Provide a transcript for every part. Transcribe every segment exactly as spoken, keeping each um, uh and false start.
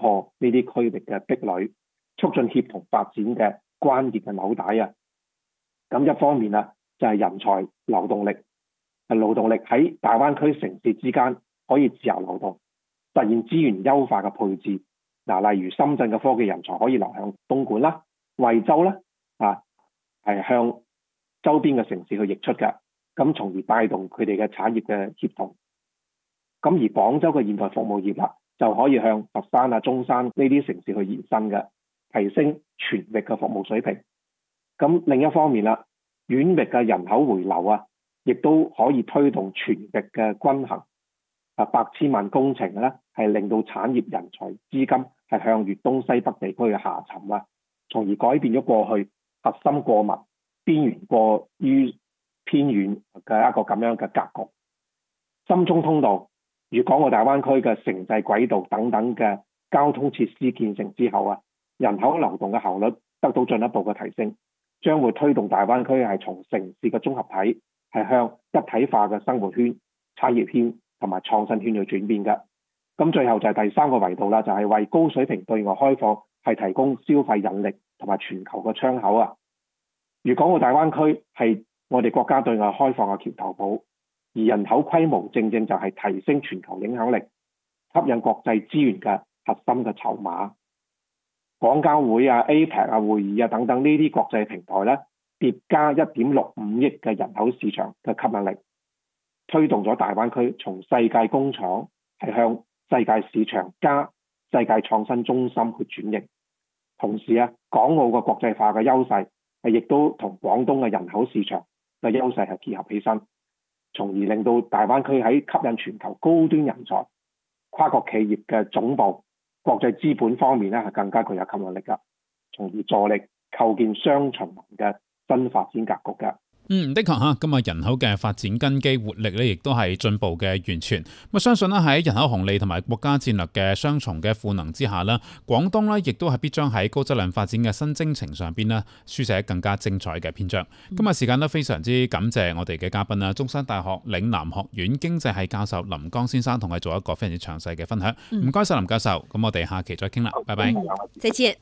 破呢啲區域嘅壁壘，促進協同發展嘅關鍵嘅紐帶啊。咁一方面啊，就係人才流動力，勞動力喺大灣區城市之間可以自由流動，實現資源優化嘅配置。嗱，例如深圳嘅科技人才可以流向東莞啦、惠州啦，啊，係向周邊嘅城市去溢出嘅，咁從而帶動佢哋嘅產業嘅協同。咁而廣州嘅現代服務業啦，就可以向佛山啊、中山呢啲城市去延伸嘅，提升全域嘅服務水平。咁另一方面啦，遠域嘅人口回流啊，亦都可以推動全域嘅均衡。啊，百千萬工程咧，係令到產業人才資金係向粵東西北地區嘅下沉啊，從而改變咗過去核心過密、邊緣過於偏遠嘅一個咁樣嘅格局。深中通道、粵港澳大灣區嘅城際軌道等等嘅交通設施建成之後啊，人口流動嘅效率得到進一步嘅提升，將會推動大灣區係從城市嘅綜合體係向一體化嘅生活圈、產業圈同埋創新圈去轉變嘅。咁最後就係第三個維度啦，就係、是、為高水平對外開放係提供消費引力同埋全球嘅窗口啊。粵港澳大灣區係我哋國家對外開放嘅橋頭堡，而人口規模正正就係提升全球影響力、吸引國際資源嘅核心嘅籌碼。廣交會啊、A P E C 啊、會議啊等等呢啲國際平台咧，疊加一點六五億嘅人口市場嘅吸引力，推動咗大灣區從世界工廠係向世界市場加世界創新中心去轉型。同時啊，港澳嘅國際化嘅優勢係亦都同廣東嘅人口市場嘅優勢係結合起身，從而令到大灣區喺吸引全球高端人才、跨國企業嘅總部、國際資本方面咧係更加具有吸引力㗎，從而助力構建雙循環嘅新發展格局㗎。 嗯，的確嚇，今日人口嘅發展根基活力咧，亦都係進步嘅源泉。咁相信咧喺人口紅利同埋國家戰略嘅雙重嘅賦能之下咧，廣東咧亦都係必將喺高質量發展嘅新征程上邊咧，書寫更加精彩嘅篇章。今日時間都非常之感謝我哋嘅嘉賓啦，中山大學嶺南學院經濟系教授林江先生，同佢做一個非常之詳細嘅分享。唔該晒林教授，咁我哋下期再傾啦，拜拜。 謝謝。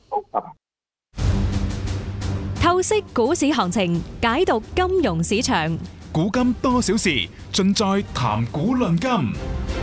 透析股市行情，解讀金融市場， 古今多少事，盡在談股論金。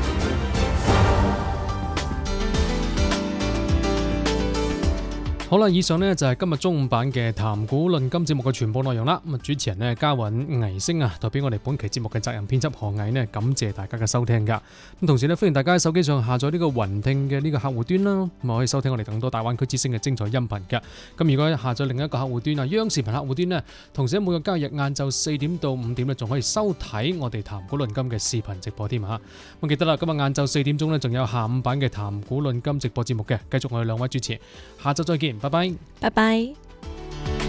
好啦，以上呢就係今日中午版嘅談股論金節目嘅全部內容啦。咁啊，主持人呢嘉韻倪星啊，代表我哋本期節目嘅責任編輯何毅呢，感謝大家嘅收聽噶。咁同時呢，歡迎大家喺手機上下載呢個雲聽嘅呢個客戶端啦，咁啊可以收聽我哋更多大灣區之聲嘅精彩音頻噶。咁如果下載另一個客戶端啊，央視頻客戶端呢，同時喺每個交易日晏晝四點到五點呢，仲可以收睇我哋談股論金嘅視頻直播添吓。咁記得啦，今日晏晝四點鐘呢，仲有下午版嘅談股論金直播節目嘅，繼續我哋兩位主持，下晝再見。拜拜， 拜拜。